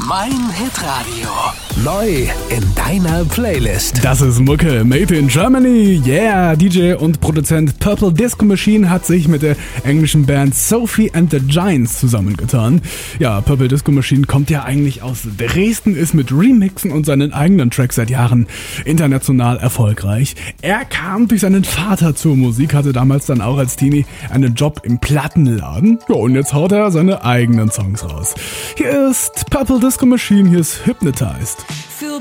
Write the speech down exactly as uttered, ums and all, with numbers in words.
Mein Hitradio. Neu in deiner Playlist. Das ist Mucke made in Germany. Yeah, D J und Produzent Purple Disco Machine hat sich mit der englischen Band Sophie and the Giants zusammengetan. Ja, Purple Disco Machine kommt ja eigentlich aus Dresden, ist mit Remixen und seinen eigenen Tracks seit Jahren international erfolgreich. Er kam durch seinen Vater zur Musik, hatte damals dann auch als Teenie einen Job im Plattenladen. Ja, und jetzt haut er seine eigenen Songs raus. Hier ist Purple Disco Machine, hier ist Hypnotized. Feel